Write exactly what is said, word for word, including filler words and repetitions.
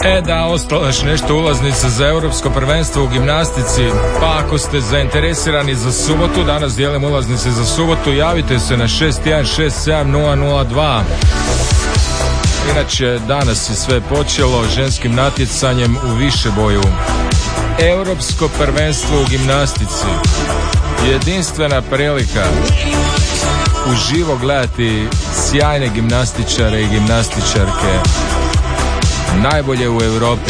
E da, ostalo još nešto ulaznica za europsko prvenstvo u gimnastici. Pa ako ste zainteresirani za subotu, danas dijelim ulaznice za subotu, javite se na šest jedan šest sedam nula nula dva. Inače, danas je sve počelo ženskim natjecanjem u višeboju. Europsko prvenstvo u gimnastici. Jedinstvena prilika uživo gledati sjajne gimnastičare i gimnastičarke, najbolje u Europi.